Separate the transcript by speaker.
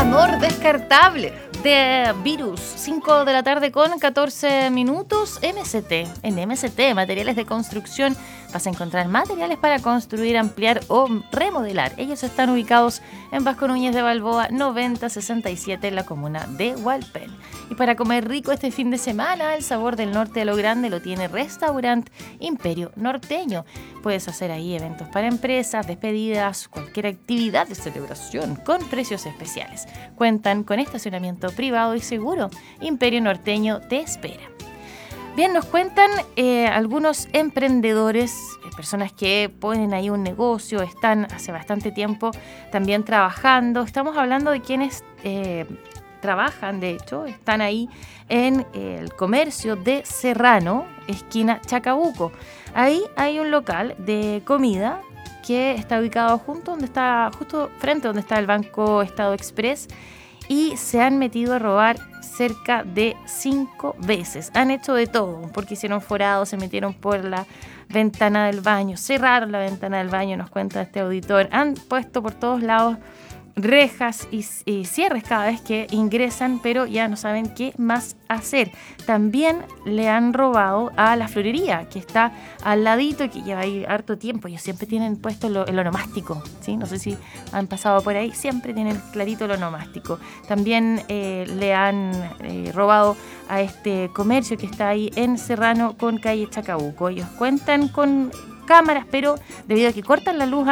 Speaker 1: Amor descartable de Virus, 5 de la tarde con 14 minutos. MST. En MST, materiales de construcción, vas a encontrar materiales para construir, ampliar o remodelar. Ellos están ubicados en Vasco Núñez de Balboa 9067 en la comuna de Hualpén. Y para comer rico este fin de semana, el sabor del norte a lo grande lo tiene Restaurant Imperio Norteño. Puedes hacer ahí eventos para empresas, despedidas, cualquier actividad de celebración con precios especiales. Cuentan con estacionamiento privado y seguro. Imperio Norteño te espera. Bien, nos cuentan algunos emprendedores, personas que ponen ahí un negocio, están hace bastante tiempo también trabajando. Estamos hablando de quienes trabajan, de hecho, están ahí en el comercio de Serrano, esquina Chacabuco. Ahí hay un local de comida que está ubicado justo frente a donde está el Banco Estado Express, y se han metido a robar cerca de 5 veces. Han hecho de todo, porque hicieron forados, se metieron por la ventana del baño, cerraron la ventana del baño, nos cuenta este auditor. Han puesto por todos lados rejas y cierres cada vez que ingresan, pero ya no saben qué más hacer. También le han robado a la florería que está al ladito y que lleva ahí harto tiempo. Ellos siempre tienen puesto el onomástico, ¿sí? No sé si han pasado por ahí, siempre tienen clarito el onomástico. También le han robado a este comercio que está ahí en Serrano con calle Chacabuco. Ellos cuentan con cámaras, pero debido a que cortan la luz